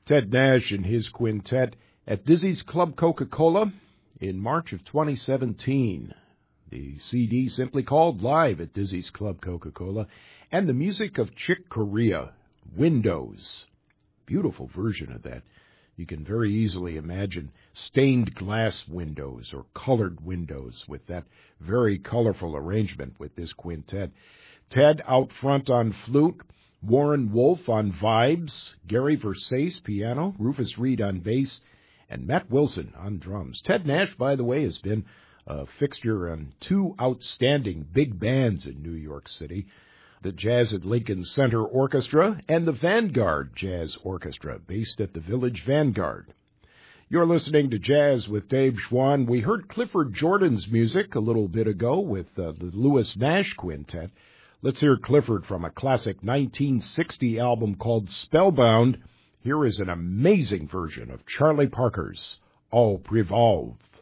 Ted Nash and his quintet at Dizzy's Club Coca-Cola in March of 2017. The CD simply called Live at Dizzy's Club Coca-Cola, and the music of Chick Corea, Windows. Beautiful version of that. You can very easily imagine stained glass windows or colored windows with that very colorful arrangement with this quintet. Ted out front on flute, Warren Wolf on vibes, Gary Versace piano, Rufus Reed on bass, and Matt Wilson on drums. Ted Nash, by the way, has been a fixture on two outstanding big bands in New York City, the Jazz at Lincoln Center Orchestra and the Vanguard Jazz Orchestra, based at the Village Vanguard. You're listening to Jazz with Dave Schwann. We heard Clifford Jordan's music a little bit ago with the Lewis Nash Quintet. Let's hear Clifford from a classic 1960 album called Spellbound. Here is an amazing version of Charlie Parker's Au Privolve.